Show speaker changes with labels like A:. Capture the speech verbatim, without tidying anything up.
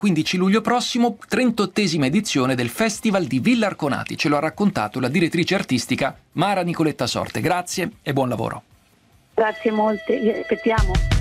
A: quindici luglio prossimo, trentottesima edizione del Festival di Villa Arconati. Ce lo ha raccontato la direttrice artistica Mara Nicoletta Sorte. Grazie e buon lavoro.
B: Grazie molte, vi aspettiamo.